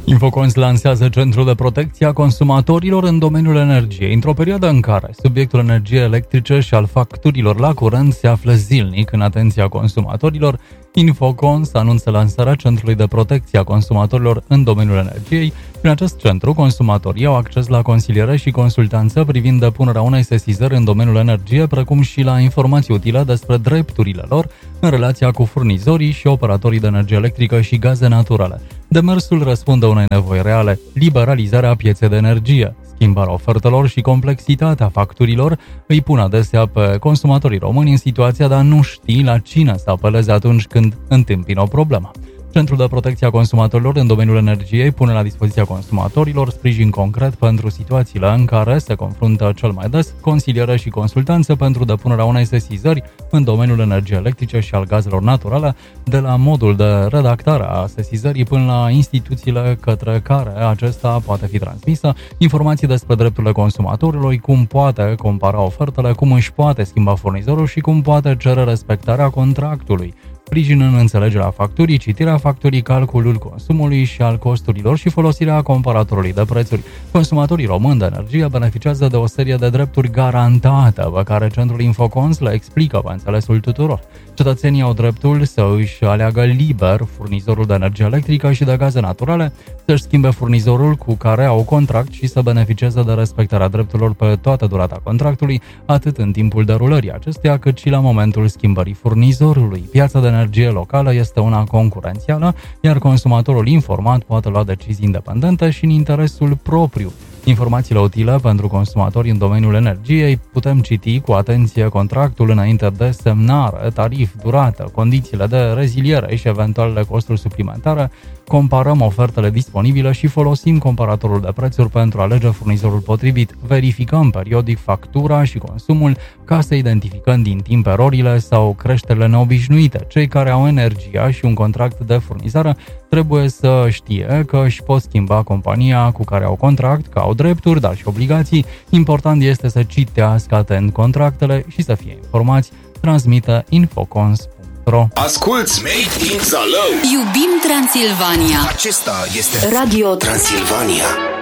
Infocons lansează Centrul de Protecție a Consumatorilor în domeniul energiei, într-o perioadă în care subiectul energiei electrice și al facturilor la curent se află zilnic în atenția consumatorilor. Infocons anunță lansarea Centrului de Protecție a Consumatorilor în domeniul energiei. Prin acest centru, consumatorii au acces la consiliere și consultanță privind depunerea unei sesizări în domeniul energiei, precum și la informații utile despre drepturile lor în relația cu furnizorii și operatorii de energie electrică și gaze naturale. Demersul răspunde unei nevoi reale, liberalizarea pieței de energie. Schimbarea ofertelor și complexitatea facturilor îi pun adesea pe consumatorii români în situația de a nu ști la cine să apeleze atunci când întâmpină o problemă. Centrul de Protecție a Consumatorilor în domeniul energiei pune la dispoziția consumatorilor sprijin concret pentru situațiile în care se confruntă cel mai des, consiliere și consultanță pentru depunerea unei sesizări în domeniul energiei electrice și al gazelor naturale, de la modul de redactare a sesizării până la instituțiile către care acesta poate fi transmisă, informații despre drepturile consumatorului, cum poate compara ofertele, cum își poate schimba furnizorul și cum poate cere respectarea contractului. Sprijin în înțelegerea facturii, citirea facturii, calculul consumului și al costurilor și folosirea comparatorului de prețuri. Consumatorii români de energie beneficiază de o serie de drepturi garantate pe care Centrul Infocons le explică pe înțelesul tuturor. Cetățenii au dreptul să își aleagă liber furnizorul de energie electrică și de gaze naturale, să-și schimbe furnizorul cu care au contract și să beneficieze de respectarea drepturilor pe toată durata contractului, atât în timpul derulării acestuia, cât și la momentul schimbării furnizorului. Piața de energie locală este una concurențială, iar consumatorul informat poate lua decizii independente și în interesul propriu. Informațiile utile pentru consumatorii în domeniul energiei: putem citi cu atenție contractul înainte de semnare, tarif, durată, condițiile de reziliere și eventualele costuri suplimentare, comparăm ofertele disponibile și folosim comparatorul de prețuri pentru a alege furnizorul potrivit, verificăm periodic factura și consumul ca să identificăm din timp erorile sau creșterile neobișnuite. Cei care au energia și un contract de furnizare trebuie să știe că își pot schimba compania cu care au contract, că au drepturi, dar și obligații. Important este să citească atent contractele și să fie informați, transmite Infocons.ro. Asculți Made in Zalău. Iubim Transilvania. Acesta este Radio Transilvania.